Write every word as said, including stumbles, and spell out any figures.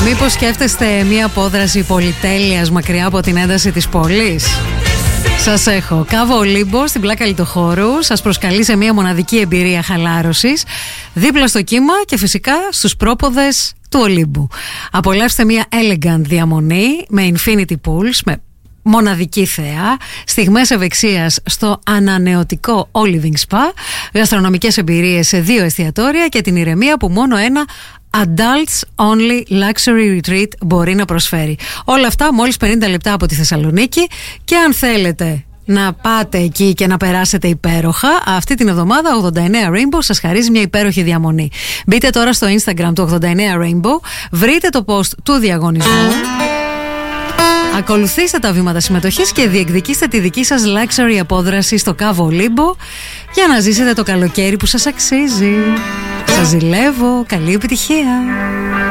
Μήπως σκέφτεστε μία απόδραση πολυτέλειας μακριά από την ένταση της πόλης? Σας έχω. Κάβο Ολύμπο στην πλάκα Λιτοχώρου σας προσκαλεί σε μία μοναδική εμπειρία χαλάρωσης δίπλα στο κύμα και φυσικά στους πρόποδες του Ολύμπου. Απολαύστε μία elegant διαμονή με infinity pools, με μοναδική θέα, στιγμές ευεξίας στο ανανεωτικό Oliving Spa, γαστρονομικές εμπειρίες σε δύο εστιατόρια και την ηρεμία που μόνο ένα Adults Only Luxury Retreat μπορεί να προσφέρει. Όλα αυτά μόλις πενήντα λεπτά από τη Θεσσαλονίκη, και αν θέλετε να πάτε εκεί και να περάσετε υπέροχα, αυτή την εβδομάδα ογδόντα εννέα Rainbow σας χαρίζει μια υπέροχη διαμονή. Μπείτε τώρα στο Instagram του ογδόντα εννέα Rainbow, βρείτε το post του διαγωνισμού, ακολουθήστε τα βήματα συμμετοχής και διεκδικήστε τη δική σας luxury απόδραση στο Κάβο Ολύμπο για να ζήσετε το καλοκαίρι που σας αξίζει. Σας ζηλεύω, καλή επιτυχία.